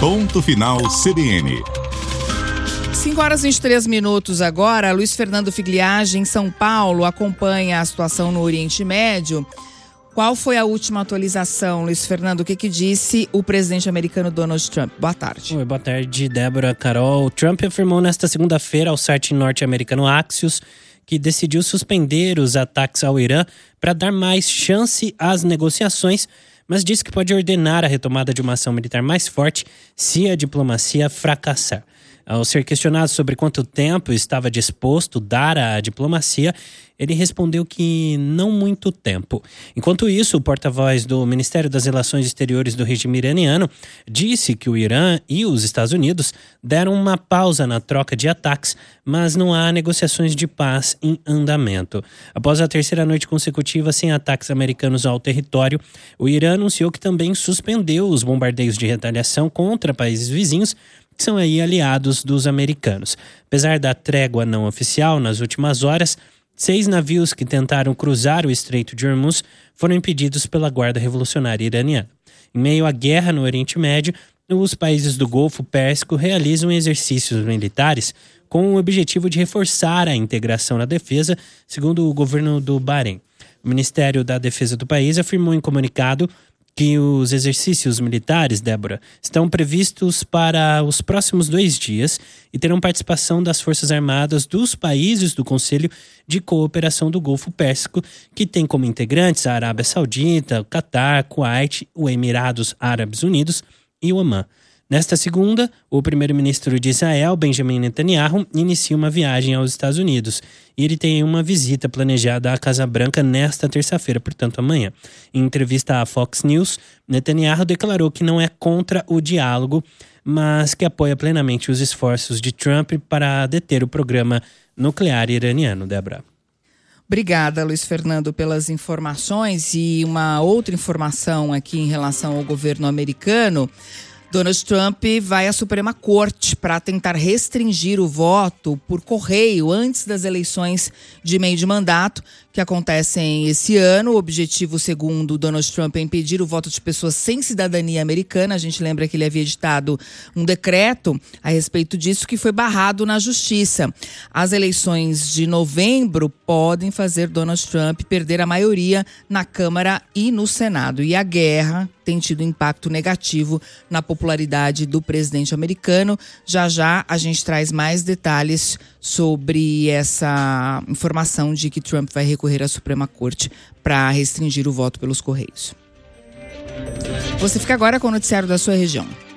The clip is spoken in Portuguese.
Ponto Final CBN. 5h23 agora. Luiz Fernando Figliage, em São Paulo, acompanha a situação no Oriente Médio. Qual foi a última atualização, Luiz Fernando? O que disse o presidente americano Donald Trump? Boa tarde. Oi, boa tarde, Débora, Carol. Trump afirmou nesta segunda-feira ao site norte-americano Axios que decidiu suspender os ataques ao Irã para dar mais chance às negociações, mas disse que pode ordenar a retomada de uma ação militar mais forte se a diplomacia fracassar. Ao ser questionado sobre quanto tempo estava disposto a dar à diplomacia, ele respondeu que não muito tempo. Enquanto isso, o porta-voz do Ministério das Relações Exteriores do regime iraniano disse que o Irã e os Estados Unidos deram uma pausa na troca de ataques, mas não há negociações de paz em andamento. Após a terceira noite consecutiva sem ataques americanos ao território, o Irã anunciou que também suspendeu os bombardeios de retaliação contra países vizinhos, que são aí aliados dos americanos. Apesar da trégua não oficial, nas últimas horas, 6 navios que tentaram cruzar o Estreito de Hormuz foram impedidos pela Guarda Revolucionária Iraniana. Em meio à guerra no Oriente Médio, os países do Golfo Pérsico realizam exercícios militares com o objetivo de reforçar a integração na defesa, segundo o governo do Bahrein. O Ministério da Defesa do país afirmou em comunicado que os exercícios militares, Débora, estão previstos para os próximos 2 dias e terão participação das Forças Armadas dos países do Conselho de Cooperação do Golfo Pérsico, que tem como integrantes a Arábia Saudita, o Catar, Kuwait, os Emirados Árabes Unidos e o Omã. Nesta segunda, o primeiro-ministro de Israel, Benjamin Netanyahu, inicia uma viagem aos Estados Unidos. E ele tem uma visita planejada à Casa Branca nesta terça-feira, portanto amanhã. Em entrevista à Fox News, Netanyahu declarou que não é contra o diálogo, mas que apoia plenamente os esforços de Trump para deter o programa nuclear iraniano. Débora. Obrigada, Luiz Fernando, pelas informações. E uma outra informação aqui em relação ao governo americano. Donald Trump vai à Suprema Corte para tentar restringir o voto por correio antes das eleições de meio de mandato que acontecem esse ano. O objetivo, segundo Donald Trump, é impedir o voto de pessoas sem cidadania americana. A gente lembra que ele havia editado um decreto a respeito disso que foi barrado na Justiça. As eleições de novembro podem fazer Donald Trump perder a maioria na Câmara e no Senado. E a guerra tem tido impacto negativo na popularidade do presidente americano. Já já a gente traz mais detalhes sobre essa informação de que Trump vai recorrer à Suprema Corte para restringir o voto pelos correios. Você fica agora com o noticiário da sua região.